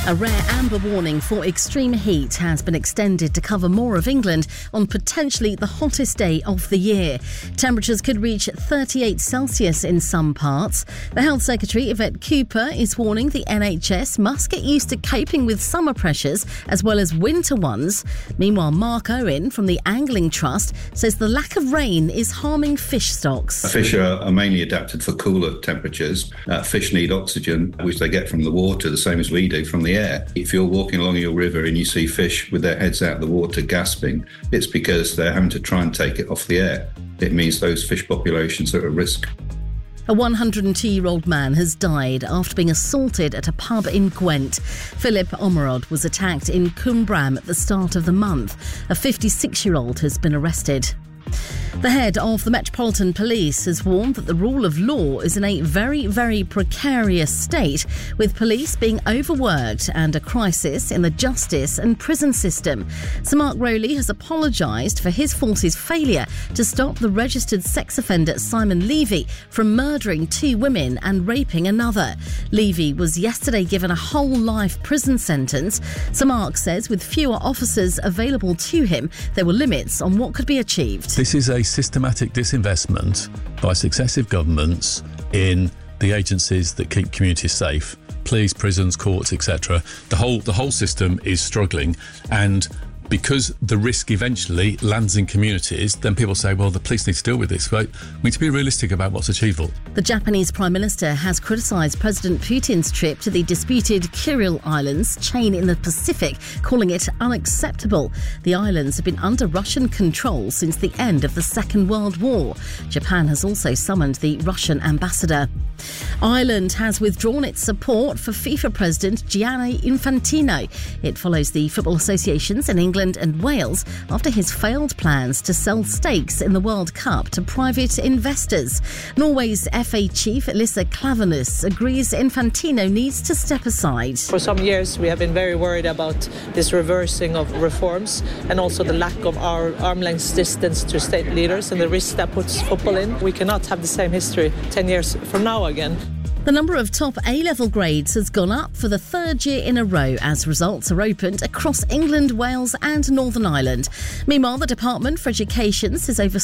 A rare amber warning for extreme heat has been extended to cover more of England on potentially the hottest day of the year. Temperatures could reach 38 Celsius in some parts. The Health Secretary, Yvette Cooper, is warning the NHS must get used to coping with summer pressures as well as winter ones. Meanwhile, Mark Owen from the Angling Trust says the lack of rain is harming fish stocks. Fish are mainly adapted for cooler temperatures. Fish need oxygen, which they get from the water, the same as we do from the air. If you're walking along your river and you see fish with their heads out of the water gasping, it's because they're having to try and take it off the air. It means those fish populations are at risk. A 102-year-old man has died after being assaulted at a pub in Gwent. Philip Omerod was attacked in Cwmbram at the start of the month. A 56-year-old has been arrested. The head of the Metropolitan Police has warned that the rule of law is in a very, very precarious state, with police being overworked and a crisis in the justice and prison system. Sir Mark Rowley has apologised for his force's failure to stop the registered sex offender Simon Levy from murdering 2 women and raping another. Levy was yesterday given a whole life prison sentence. Sir Mark says with fewer officers available to him, there were limits on what could be achieved. This is a systematic disinvestment by successive governments in the agencies that keep communities safe. Police, prisons, courts, etc. The whole system is struggling, and because the risk eventually lands in communities, then people say, well, the police need to deal with this. But we need to be realistic about what's achievable. The Japanese Prime Minister has criticised President Putin's trip to the disputed Kuril Islands chain in the Pacific, calling it unacceptable. The islands have been under Russian control since the end of the Second World War. Japan has also summoned the Russian ambassador. Ireland has withdrawn its support for FIFA President Gianni Infantino. It follows the football associations in England and Wales after his failed plans to sell stakes in the World Cup to private investors. Norway's FA chief Elisa Klaveness agrees Infantino needs to step aside. For some years we have been very worried about this reversing of reforms and also the lack of our arm's-length distance to state leaders and the risk that puts football in. We cannot have the same history 10 years from now again. The number of top A-level grades has gone up for the 3rd year in a row as results are opened across England, Wales and Northern Ireland. Meanwhile, the Department for Education says over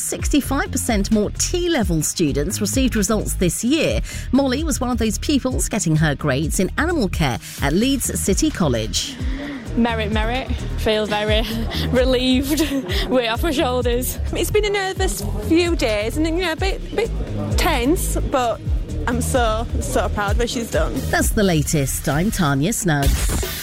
65% more T-level students received results this year. Molly was one of those pupils getting her grades in animal care at Leeds City College. Merit. Feel very relieved, weight off my shoulders. It's been a nervous few days and, a bit tense, but I'm so proud of what she's done. That's the latest. I'm Tanya Snuggs.